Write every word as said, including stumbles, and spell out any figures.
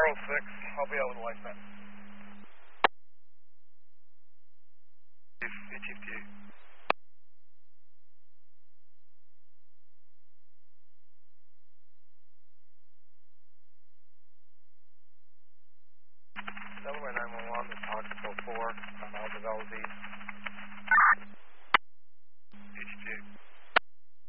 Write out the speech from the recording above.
oh six, I'll be able to light that. Chief, Chief to you. Delaware nine one one, this is Oxford four, on Alpha Valley. H two.